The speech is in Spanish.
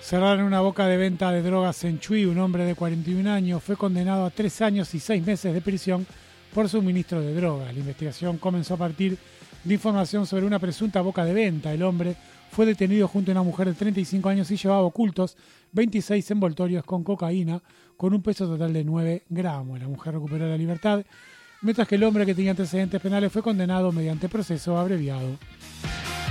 Cerraron una boca de venta de drogas en Chuy. Un hombre de 41 años fue condenado a 3 años y 6 meses de prisión por suministro de drogas. La investigación comenzó a partir de información sobre una presunta boca de venta. El hombre fue detenido junto a una mujer de 35 años y llevaba ocultos 26 envoltorios con cocaína con un peso total de 9 gramos. La mujer recuperó la libertad, mientras que el hombre, que tenía antecedentes penales, fue condenado mediante proceso abreviado.